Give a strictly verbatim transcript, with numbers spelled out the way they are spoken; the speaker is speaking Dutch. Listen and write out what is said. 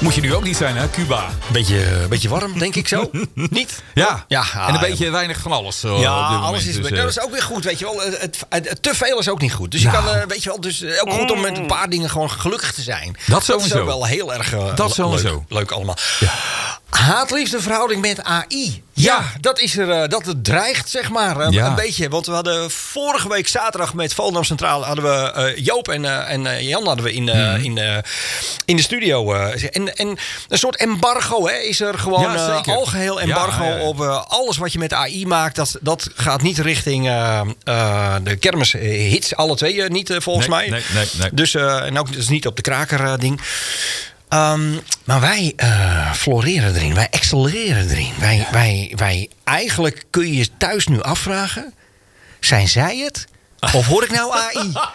Moet je nu ook niet zijn, hè, Cuba? Beetje, beetje warm, denk ik zo. Niet? Ja, Ja, en een ah, beetje weinig van alles. Zo, Ja, op dit moment. alles is, Dus, nou, uh, dat is ook weer goed, weet je wel. Het, het, het, te veel is ook niet goed. Dus je Nou. kan, uh, weet je wel, dus uh, ook goed om met een paar dingen gewoon gelukkig te zijn. Dat Dat is sowieso. ook wel heel erg uh, Dat sowieso. leuk, leuk allemaal. Ja. Haat-liefde verhouding met A I. Ja, Ja. dat is er, uh, dat het dreigt, zeg maar, uh, Ja. een beetje. Want we hadden vorige week zaterdag met Volendam Centraal hadden we uh, Joop en, uh, en uh, Jan hadden we in, uh, Mhm. in, uh, in de studio. Uh, en, en een soort embargo, hè, is er gewoon Ja, uh, zeker. algeheel embargo Ja, ja, ja. op uh, alles wat je met A I maakt. Dat, dat gaat niet richting uh, uh, de kermishits, alle twee uh, niet uh, volgens Nee, mij. nee, nee, nee. Dus uh, en ook dus niet op de kraker uh, ding. Um, maar wij uh, floreren erin, wij excelleren erin. Wij, ja. wij, wij, eigenlijk kun je je thuis nu afvragen: zijn zij het? Of hoor ik nou A I?